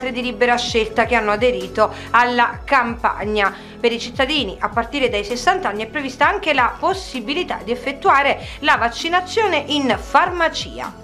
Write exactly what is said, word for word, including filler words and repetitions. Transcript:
di libera scelta che hanno aderito alla campagna. Per i cittadini a partire dai sessanta anni è prevista anche la possibilità di effettuare la vaccinazione in farmacia.